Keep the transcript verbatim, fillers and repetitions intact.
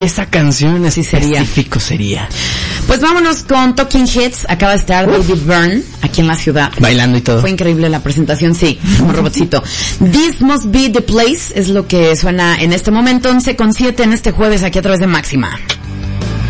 esa canción sí sería. específico sería. Pues vámonos con Talking Heads. Acaba de estar Uf. David Byrne aquí en la ciudad. Bailando y todo. Fue increíble la presentación, sí, como robotcito. This Must Be the Place es lo que suena en este momento. once con siete en este jueves aquí a través de Máxima.